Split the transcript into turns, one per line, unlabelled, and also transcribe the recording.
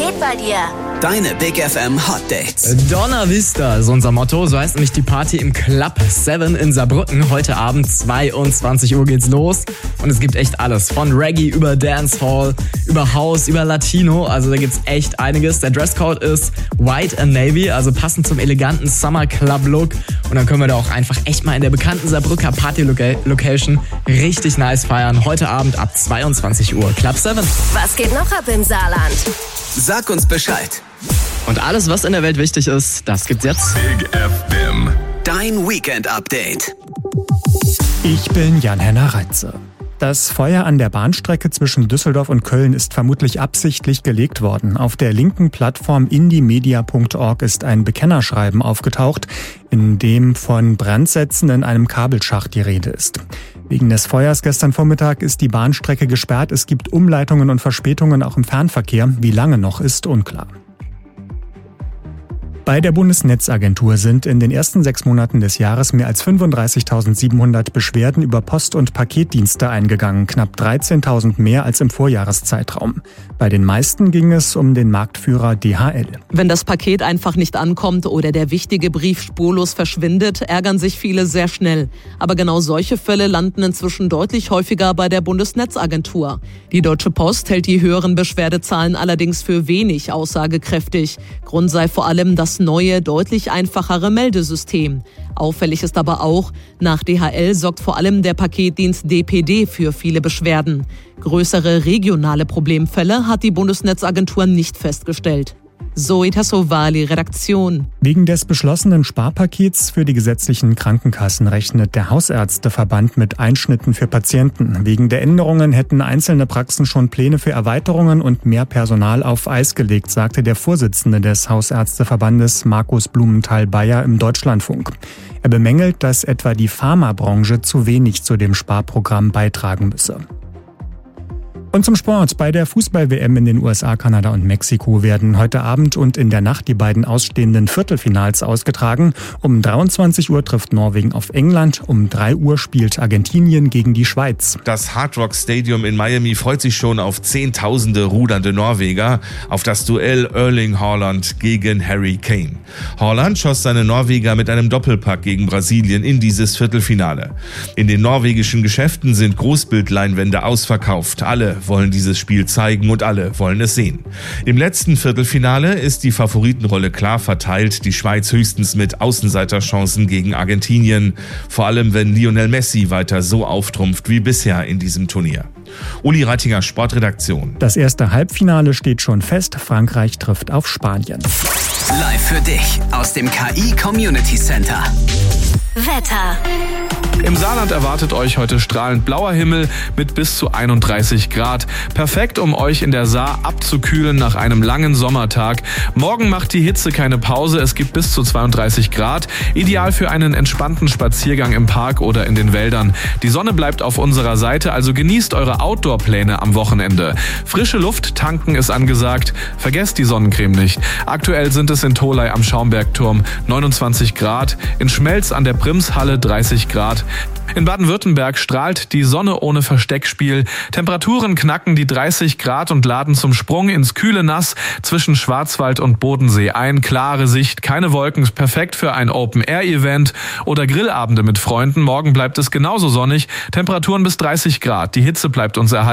geht bei dir?
Deine Big FM Hot Dates.
Donna Vista ist unser Motto. So heißt nämlich die Party im Club 7 in Saarbrücken. Heute Abend 22 Uhr geht's los. Und es gibt echt alles. Von Reggae über Dancehall, über House, über Latino. Also da gibt's echt einiges. Der Dresscode ist White and Navy, also passend zum eleganten Summer Club Look. Und dann können wir da auch einfach echt mal in der bekannten Saarbrücker Party Location richtig nice feiern. Heute Abend ab 22 Uhr. Club 7.
Was geht noch ab im Saarland?
Sag uns Bescheid.
Und alles, was in der Welt wichtig ist, das gibt's jetzt.
Big FM.
Dein Weekend-Update.
Ich bin Jan-Henner Reitze. Das Feuer an der Bahnstrecke zwischen Düsseldorf und Köln ist vermutlich absichtlich gelegt worden. Auf der linken Plattform indiemedia.org ist ein Bekennerschreiben aufgetaucht, in dem von Brandsätzen in einem Kabelschacht die Rede ist. Wegen des Feuers gestern Vormittag ist die Bahnstrecke gesperrt. Es gibt Umleitungen und Verspätungen auch im Fernverkehr. Wie lange noch, ist unklar. Bei der Bundesnetzagentur sind in den ersten 6 Monaten des Jahres mehr als 35.700 Beschwerden über Post- und Paketdienste eingegangen, knapp 13.000 mehr als im Vorjahreszeitraum. Bei den meisten ging es um den Marktführer DHL.
Wenn das Paket einfach nicht ankommt oder der wichtige Brief spurlos verschwindet, ärgern sich viele sehr schnell. Aber genau solche Fälle landen inzwischen deutlich häufiger bei der Bundesnetzagentur. Die Deutsche Post hält die höheren Beschwerdezahlen allerdings für wenig aussagekräftig. Grund sei vor allem das neue, deutlich einfachere Meldesystem. Auffällig ist aber auch, nach DHL sorgt vor allem der Paketdienst DPD für viele Beschwerden. Größere regionale Problemfälle hat die Bundesnetzagentur nicht festgestellt. Zoe Tassovali, Redaktion.
Wegen des beschlossenen Sparpakets für die gesetzlichen Krankenkassen rechnet der Hausärzteverband mit Einschnitten für Patienten. Wegen der Änderungen hätten einzelne Praxen schon Pläne für Erweiterungen und mehr Personal auf Eis gelegt, sagte der Vorsitzende des Hausärzteverbandes Markus Blumenthal-Bayer im Deutschlandfunk. Er bemängelt, dass etwa die Pharmabranche zu wenig zu dem Sparprogramm beitragen müsse. Und zum Sport. Bei der Fußball-WM in den USA, Kanada und Mexiko werden heute Abend und in der Nacht die beiden ausstehenden Viertelfinals ausgetragen. Um 23 Uhr trifft Norwegen auf England, um 3 Uhr spielt Argentinien gegen die Schweiz.
Das Hard Rock Stadium in Miami freut sich schon auf Zehntausende rudernde Norweger, auf das Duell Erling Haaland gegen Harry Kane. Haaland schoss seine Norweger mit einem Doppelpack gegen Brasilien in dieses Viertelfinale. In den norwegischen Geschäften sind Großbildleinwände ausverkauft. Alle wollen dieses Spiel zeigen und alle wollen es sehen. Im letzten Viertelfinale ist die Favoritenrolle klar verteilt, die Schweiz höchstens mit Außenseiterchancen gegen Argentinien, vor allem wenn Lionel Messi weiter so auftrumpft wie bisher in diesem Turnier. Uli Reitinger, Sportredaktion.
Das erste Halbfinale steht schon fest, Frankreich trifft auf Spanien.
Live für dich aus dem KI Community Center.
Wetter.
Im Saarland erwartet euch heute strahlend blauer Himmel mit bis zu 31 Grad. Perfekt, um euch in der Saar abzukühlen nach einem langen Sommertag. Morgen macht die Hitze keine Pause. Es gibt bis zu 32 Grad. Ideal für einen entspannten Spaziergang im Park oder in den Wäldern. Die Sonne bleibt auf unserer Seite, also genießt eure Outdoor-Pläne am Wochenende. Frische Luft tanken ist angesagt. Vergesst die Sonnencreme nicht. Aktuell sind es in Tholey am Schaumbergturm 29 Grad. In Schmelz an der Primshalle 30 Grad. In Baden-Württemberg strahlt die Sonne ohne Versteckspiel. Temperaturen knacken die 30 Grad und laden zum Sprung ins kühle Nass zwischen Schwarzwald und Bodensee ein. Klare Sicht, keine Wolken, ist perfekt für ein Open-Air-Event oder Grillabende mit Freunden. Morgen bleibt es genauso sonnig. Temperaturen bis 30 Grad. Die Hitze bleibt uns erhalten.